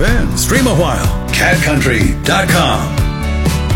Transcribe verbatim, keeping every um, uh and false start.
Then stream a while. cat country dot com.